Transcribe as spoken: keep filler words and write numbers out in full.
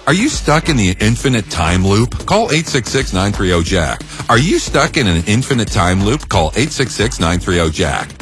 Are you stuck in the infinite time loop? Call eight six six, nine three zero, Jack. Are you stuck in an infinite time loop? Call eight six six, nine three zero, Jack.